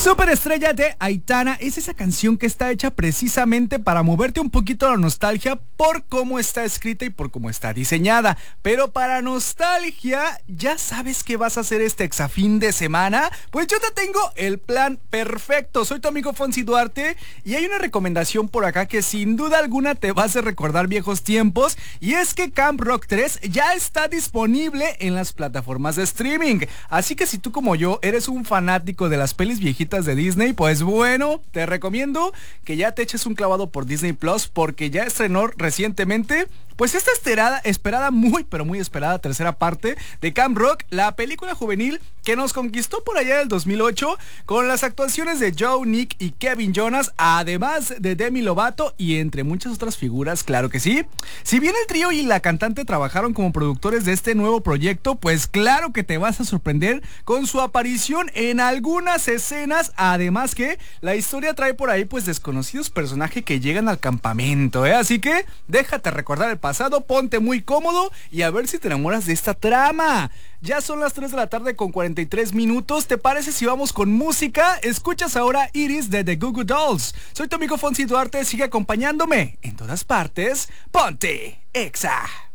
Superestrella de Aitana es esa canción que está hecha precisamente para moverte un poquito la nostalgia por cómo está escrita y por cómo está diseñada. Pero para nostalgia, ¿ya sabes qué vas a hacer este exafín de semana? Pues yo te tengo el plan perfecto. Soy tu amigo Fonsi Duarte y hay una recomendación por acá que sin duda alguna te va a hacer recordar viejos tiempos, y es que Camp Rock 3 ya está disponible en las plataformas de streaming. Así que si tú como yo eres un fanático de las pelis viejitas de Disney, pues bueno, te recomiendo que ya te eches un clavado por Disney Plus, porque ya estrenó recientemente pues esta esperada, muy pero muy esperada tercera parte de Camp Rock, la película juvenil que nos conquistó por allá del 2008 con las actuaciones de Joe, Nick y Kevin Jonas, además de Demi Lovato y entre muchas otras figuras, claro que sí. Si bien el trío y la cantante trabajaron como productores de este nuevo proyecto, pues claro que te vas a sorprender con su aparición en algunas escenas, además que la historia trae por ahí pues desconocidos personajes que llegan al campamento, así que déjate recordar el pasado, ponte muy cómodo y a ver si te enamoras de esta trama. Ya son las 3 de la tarde con 43 minutos. ¿Te parece si vamos con música? Escuchas ahora Iris de The Goo Goo Dolls. Soy tu amigo Fonsi Duarte, sigue acompañándome en todas partes. Ponte Exa.